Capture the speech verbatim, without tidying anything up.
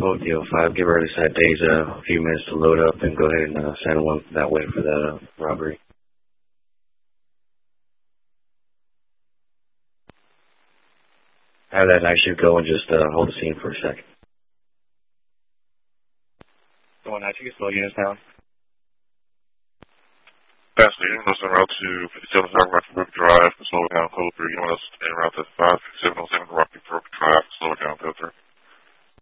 code deal five. Give early side days uh, a few minutes to load up and go ahead and uh, send one that way for the uh, robbery. Have that night shift go and just uh, hold the scene for a second. Go on, night shift, slow units down. Fast leading, those en route to fifty-seven South Rocky Brook Drive, slow down, code three. Anyone else en route to five fifty-seven oh seven Rocky Brook Drive, slow down, code three.